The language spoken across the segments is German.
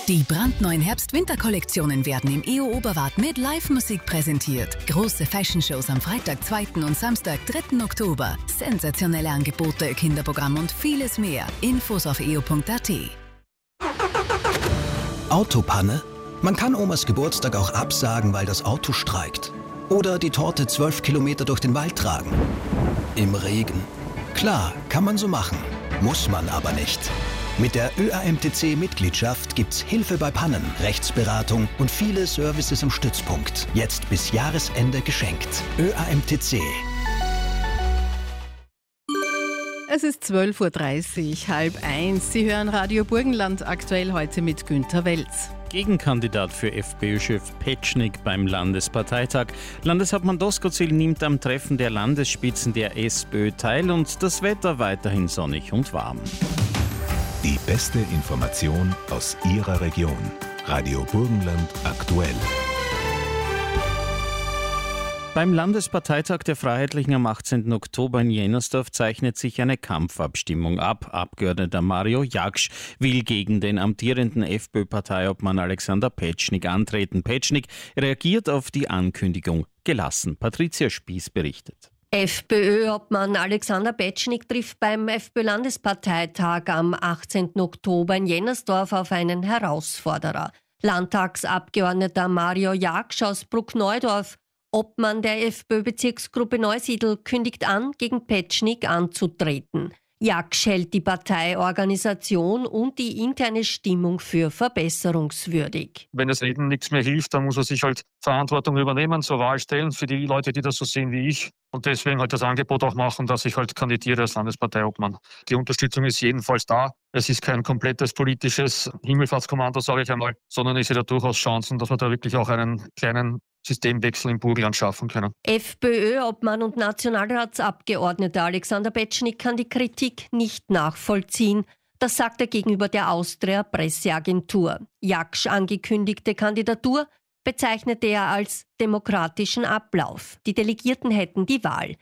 Die brandneuen Herbst-Winter-Kollektionen werden im EO Oberwart mit Live-Musik präsentiert. Große Fashion-Shows am Freitag, 2. und Samstag, 3. Oktober. Sensationelle Angebote, Kinderprogramm und vieles mehr. Infos auf eo.at. Autopanne? Man kann Omas Geburtstag auch absagen, weil das Auto streikt. Oder die Torte 12 Kilometer durch den Wald tragen. Im Regen. Klar, kann man so machen. Muss man aber nicht. Mit der ÖAMTC-Mitgliedschaft gibt's Hilfe bei Pannen, Rechtsberatung und viele Services im Stützpunkt. Jetzt bis Jahresende geschenkt. ÖAMTC. Es ist 12.30 Uhr, 12:30. Sie hören Radio Burgenland, aktuell heute mit Günther Welz. Gegenkandidat für FPÖ-Chef Petschnig beim Landesparteitag. Landeshauptmann Doskozil nimmt am Treffen der Landesspitzen der SPÖ teil und das Wetter weiterhin sonnig und warm. Die beste Information aus Ihrer Region. Radio Burgenland aktuell. Beim Landesparteitag der Freiheitlichen am 18. Oktober in Jennersdorf zeichnet sich eine Kampfabstimmung ab. Abgeordneter Mario Jaksch will gegen den amtierenden FPÖ-Parteiobmann Alexander Petschnig antreten. Petschnig reagiert auf die Ankündigung gelassen. Patricia Spieß berichtet. FPÖ-Obmann Alexander Petschnig trifft beim FPÖ-Landesparteitag am 18. Oktober in Jennersdorf auf einen Herausforderer. Landtagsabgeordneter Mario Jaksch aus Bruckneudorf, Obmann der FPÖ-Bezirksgruppe Neusiedl, kündigt an, gegen Petschnig anzutreten. Jaksch hält die Parteiorganisation und die interne Stimmung für verbesserungswürdig. Wenn das Reden nichts mehr hilft, dann muss er sich halt Verantwortung übernehmen, zur Wahl stellen für die Leute, die das so sehen wie ich. Und deswegen halt das Angebot auch machen, dass ich halt kandidiere als Landesparteiobmann. Die Unterstützung ist jedenfalls da. Es ist kein komplettes politisches Himmelfahrtskommando, sage ich einmal, sondern ich sehe da durchaus Chancen, dass wir da wirklich auch einen kleinen Systemwechsel im Burgenland schaffen können. FPÖ-Obmann und Nationalratsabgeordneter Alexander Petschnig kann die Kritik nicht nachvollziehen. Das sagt er gegenüber der Austria-Presseagentur. Jaksch angekündigte Kandidatur bezeichnete er als demokratischen Ablauf. Die Delegierten hätten die Wahl.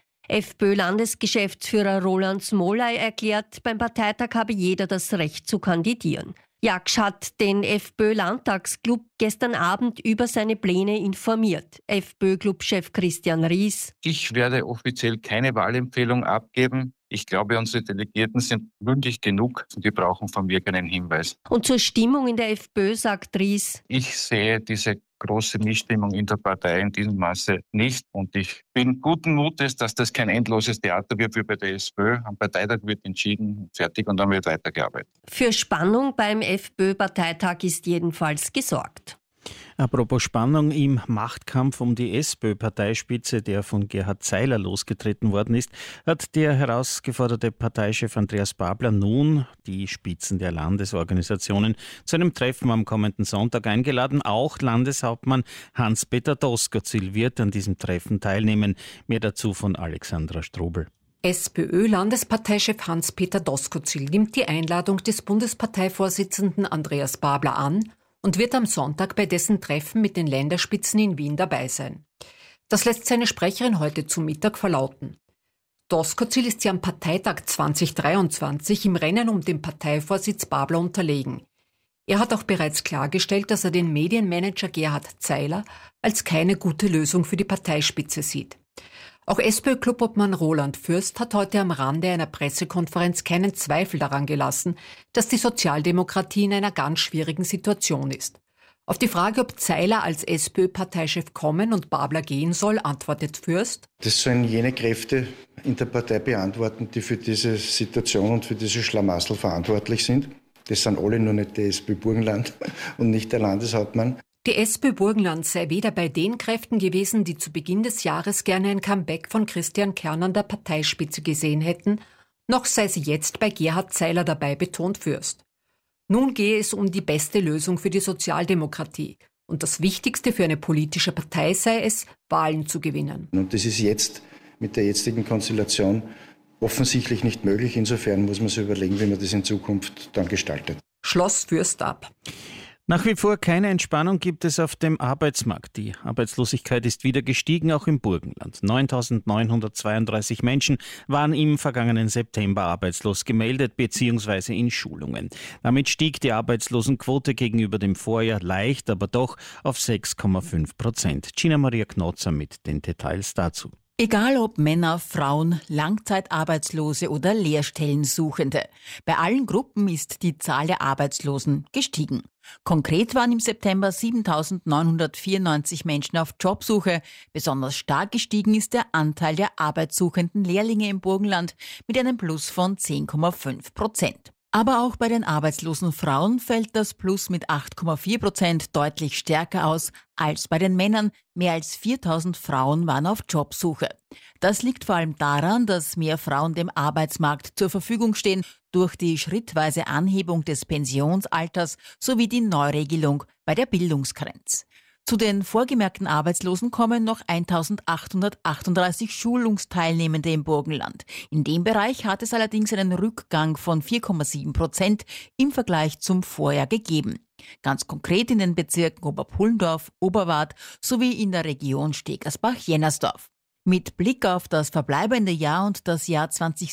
FPÖ-Landesgeschäftsführer Roland Smolay erklärt, beim Parteitag habe jeder das Recht zu kandidieren. Jaksch hat den FPÖ-Landtagsclub gestern Abend über seine Pläne informiert. FPÖ-Clubchef Christian Ries: Ich werde offiziell keine Wahlempfehlung abgeben. Ich glaube, unsere Delegierten sind mündig genug und die brauchen von mir keinen Hinweis. Und zur Stimmung in der FPÖ sagt Ries: Ich sehe diese große Missstimmung in der Partei in diesem Maße nicht. Und ich bin guten Mutes, dass das kein endloses Theater wird wie bei der SPÖ. Am Parteitag wird entschieden, fertig und dann wird weitergearbeitet. Für Spannung beim FPÖ-Parteitag ist jedenfalls gesorgt. Apropos Spannung, im Machtkampf um die SPÖ-Parteispitze, der von Gerhard Zeiler losgetreten worden ist, hat der herausgeforderte Parteichef Andreas Babler nun die Spitzen der Landesorganisationen zu einem Treffen am kommenden Sonntag eingeladen. Auch Landeshauptmann Hans-Peter Doskozil wird an diesem Treffen teilnehmen. Mehr dazu von Alexandra Strobel. SPÖ-Landesparteichef Hans-Peter Doskozil nimmt die Einladung des Bundesparteivorsitzenden Andreas Babler an und wird am Sonntag bei dessen Treffen mit den Länderspitzen in Wien dabei sein. Das lässt seine Sprecherin heute zu Mittag verlauten. Doskozil ist ja am Parteitag 2023 im Rennen um den Parteivorsitz Babler unterlegen. Er hat auch bereits klargestellt, dass er den Medienmanager Gerhard Zeiler als keine gute Lösung für die Parteispitze sieht. Auch SPÖ-Clubobmann Roland Fürst hat heute am Rande einer Pressekonferenz keinen Zweifel daran gelassen, dass die Sozialdemokratie in einer ganz schwierigen Situation ist. Auf die Frage, ob Zeiler als SPÖ-Parteichef kommen und Babler gehen soll, antwortet Fürst: Das sollen jene Kräfte in der Partei beantworten, die für diese Situation und für diese Schlamassel verantwortlich sind. Das sind alle, nur nicht die SPÖ Burgenland und nicht der Landeshauptmann. Die SPÖ Burgenland sei weder bei den Kräften gewesen, die zu Beginn des Jahres gerne ein Comeback von Christian Kern an der Parteispitze gesehen hätten, noch sei sie jetzt bei Gerhard Zeiler dabei, betont Fürst. Nun gehe es um die beste Lösung für die Sozialdemokratie. Und das Wichtigste für eine politische Partei sei es, Wahlen zu gewinnen. Und das ist jetzt mit der jetzigen Konstellation offensichtlich nicht möglich. Insofern muss man sich überlegen, wie man das in Zukunft dann gestaltet. Schloss Fürst ab. Nach wie vor keine Entspannung gibt es auf dem Arbeitsmarkt. Die Arbeitslosigkeit ist wieder gestiegen, auch im Burgenland. 9.932 Menschen waren im vergangenen September arbeitslos gemeldet bzw. in Schulungen. Damit stieg die Arbeitslosenquote gegenüber dem Vorjahr leicht, aber doch auf 6,5%. Gina Maria Knotzer mit den Details dazu. Egal ob Männer, Frauen, Langzeitarbeitslose oder Lehrstellensuchende. Bei allen Gruppen ist die Zahl der Arbeitslosen gestiegen. Konkret waren im September 7.994 Menschen auf Jobsuche. Besonders stark gestiegen ist der Anteil der arbeitssuchenden Lehrlinge im Burgenland mit einem Plus von 10,5%. Aber auch bei den arbeitslosen Frauen fällt das Plus mit 8,4% deutlich stärker aus als bei den Männern. Mehr als 4.000 Frauen waren auf Jobsuche. Das liegt vor allem daran, dass mehr Frauen dem Arbeitsmarkt zur Verfügung stehen durch die schrittweise Anhebung des Pensionsalters sowie die Neuregelung bei der Bildungsgrenze. Zu den vorgemerkten Arbeitslosen kommen noch 1.838 Schulungsteilnehmende im Burgenland. In dem Bereich hat es allerdings einen Rückgang von 4,7% im Vergleich zum Vorjahr gegeben. Ganz konkret in den Bezirken Oberpullendorf, Oberwart sowie in der Region Stegersbach-Jennersdorf. Mit Blick auf das verbleibende Jahr und das Jahr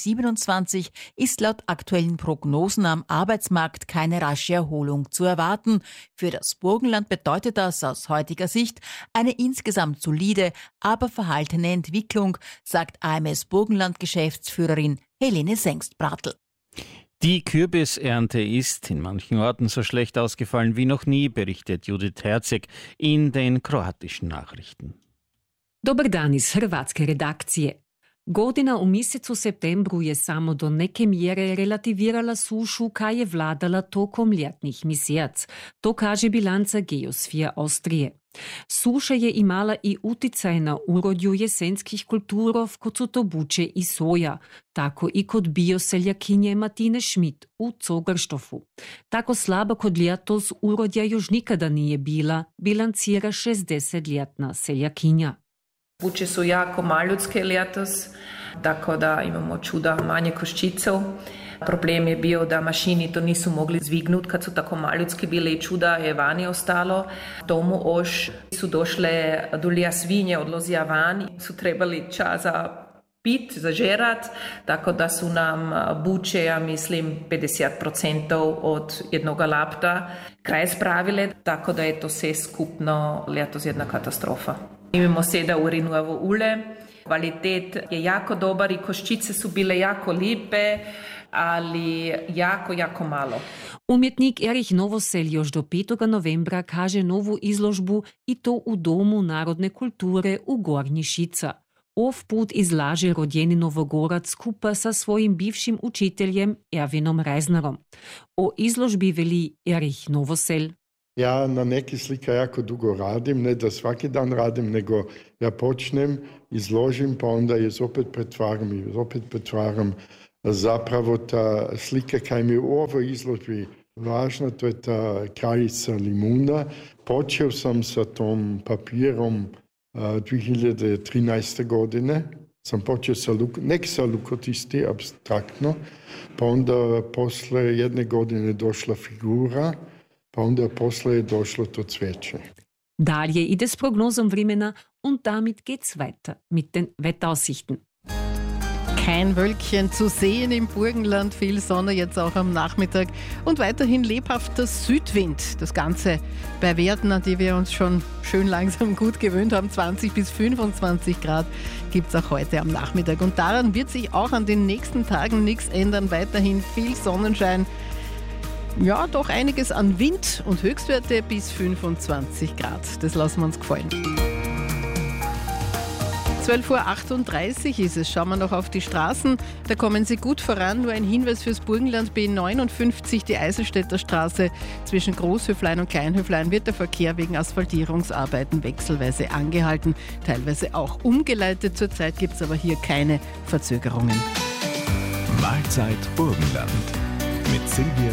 2027 ist laut aktuellen Prognosen am Arbeitsmarkt keine rasche Erholung zu erwarten. Für das Burgenland bedeutet das aus heutiger Sicht eine insgesamt solide, aber verhaltene Entwicklung, sagt AMS Burgenland-Geschäftsführerin Helene Sengstbratl. Die Kürbisernte ist in manchen Orten so schlecht ausgefallen wie noch nie, berichtet Judith Herzeg in den kroatischen Nachrichten. Dobar dan iz hrvatske redakcije. Godina u mjesecu septembru je samo do neke mjere relativirala sušu koja je vladala tokom ljetnih mjesec. To kaže bilanca Geosfije Austrije. Suša je imala i uticaj na urodju jesenskih kulturov, kot su to buče i soja, tako i kod bioseljakinje Martine Schmidt u Cogerstofu. Tako slaba kod ljetos urodja još nikada nije bila, bilancira 60-ljetna seljakinja. Buče su jako maljudske letos, tako da imamo čuda manje koščicov. Problem je bio da mašini to nisu mogli zvignuti kad su tako maljudski bile i čuda je vani ostalo. Tomu oš su došle dulja svinje, odlozija van, su trebali čas za pit, za žerat, tako da su nam buče, ja mislim, 50% od jednoga lapta kraj spravile, tako da je to sve skupno letos jedna katastrofa. Imamo 7 uri novo ule, kvalitet je jako dobar i koščice su bile jako lipe, ali jako malo. Umjetnik Erich Novosel još do 5. novembra kaže novu izložbu i to u Domu narodne kulture u Gornji Šica. Ov put izlaže rodjeni Novogorac skupa sa svojim bivšim učiteljem Ervinom Reisnerom. O izložbi veli Erich Novosel. Ja na neki slika jako dugo radim, ne da svaki dan radim, nego ja počnem, izložim, pa onda je zopet pretvaram. Zapravo ta slika kaj mi je u ovoj izložbi važna, to je ta kraljica Limuna. Počeo sam sa tom papirom 2013. godine. Sam počeo sa lukotisti, abstraktno, pa onda posle jedne godine došla figura, pa onda posle je došlo to cveće. Dalje ide s Prognosen vremena und damit geht's weiter mit den Wetteraussichten. Kein Wölkchen zu sehen im Burgenland, viel Sonne jetzt auch am Nachmittag und weiterhin lebhafter Südwind. Das Ganze bei Werten, an die wir uns schon schön langsam gut gewöhnt haben, 20 bis 25 Grad gibt es auch heute am Nachmittag. Und daran wird sich auch an den nächsten Tagen nichts ändern. Weiterhin viel Sonnenschein. Ja, doch einiges an Wind und Höchstwerte bis 25 Grad. Das lassen wir uns gefallen. 12.38 Uhr ist es. Schauen wir noch auf die Straßen. Da kommen Sie gut voran. Nur ein Hinweis fürs Burgenland: B59, die Eiselstädter Straße. Zwischen Großhöflein und Kleinhöflein wird der Verkehr wegen Asphaltierungsarbeiten wechselweise angehalten, teilweise auch umgeleitet. Zurzeit gibt es aber hier keine Verzögerungen. Mahlzeit Burgenland mit Silvia